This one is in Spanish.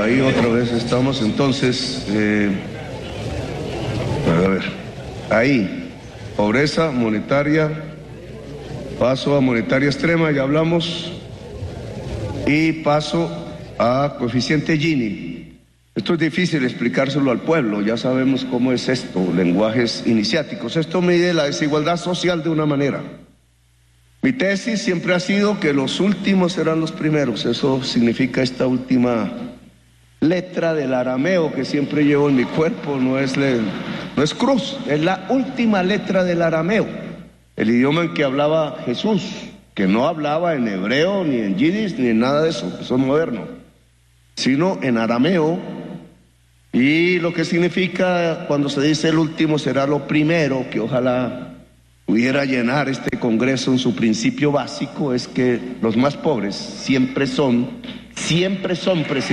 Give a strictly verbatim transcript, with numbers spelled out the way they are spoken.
ahí otra vez estamos entonces. Eh, a ver, ahí, pobreza monetaria, paso a monetaria extrema, ya hablamos, y paso a coeficiente Gini. Esto es difícil explicárselo al pueblo, ya sabemos cómo es esto, lenguajes iniciáticos. Esto mide la desigualdad social de una manera. Mi tesis siempre ha sido que los últimos serán los primeros. Eso significa esta última letra del arameo que siempre llevo en mi cuerpo. No es, le, no es cruz, es la última letra del arameo, el idioma en que hablaba Jesús, que no hablaba en hebreo, ni en yiddish, ni en nada de eso, que son modernos, sino en arameo. Y lo que significa cuando se dice el último será lo primero, que ojalá pudiera llenar este Congreso en su principio básico, es que los más pobres siempre son, siempre son presidentes.